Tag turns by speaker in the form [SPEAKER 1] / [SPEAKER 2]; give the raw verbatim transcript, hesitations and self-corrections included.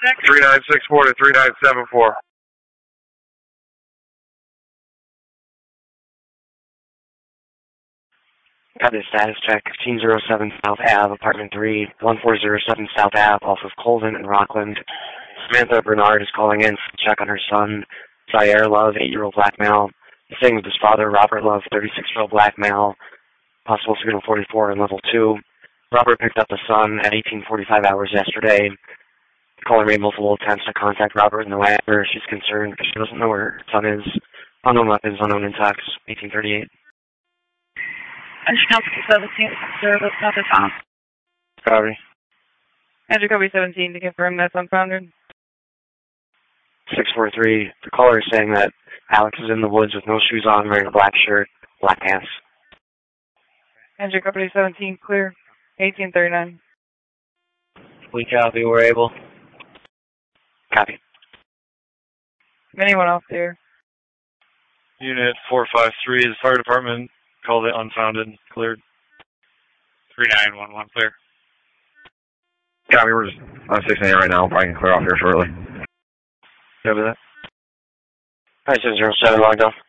[SPEAKER 1] three nine six four to three nine seven four.
[SPEAKER 2] Got a status check, fifteen oh seven South Ave, apartment three, one four oh seven South Ave, off of Colvin and Rockland. Samantha Bernard is calling in to check on her son, Zaire Love, eight-year-old black male. He's staying with his father, Robert Love, thirty-six-year-old black male, possible signal forty-four in level two. Robert picked up the son at eighteen forty-five hours yesterday. The caller made multiple attempts to contact Robert, no answer. She's concerned because she doesn't know where her son is. Unknown weapons, unknown intox, eighteen thirty-eight.
[SPEAKER 3] Entry Council seventeen, service not found.
[SPEAKER 2] Copy.
[SPEAKER 3] Entry Copy seventeen to confirm that's unfounded.
[SPEAKER 2] six four three, the caller is saying that Alex is in the woods with no shoes on, wearing a black shirt, black pants.
[SPEAKER 3] Entry Company seventeen, clear. eighteen thirty-nine.
[SPEAKER 4] We copy, we're able.
[SPEAKER 2] Copy.
[SPEAKER 3] Anyone else there?
[SPEAKER 5] Unit four five three, the fire department called it unfounded, cleared.
[SPEAKER 6] three nine one one, clear.
[SPEAKER 1] Copy, we're just on six eight right now. Probably can clear off here shortly.
[SPEAKER 2] Over that. Alright, seven zero seven, logged on.